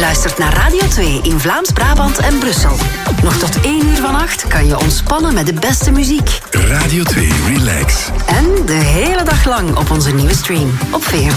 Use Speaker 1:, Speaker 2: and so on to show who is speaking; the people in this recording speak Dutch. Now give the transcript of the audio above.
Speaker 1: luistert naar Radio 2 in Vlaams-Brabant en Brussel. Nog tot 1 uur vannacht kan je ontspannen met de beste muziek.
Speaker 2: Radio 2 Relax.
Speaker 1: En de hele dag lang op onze nieuwe stream op VRT.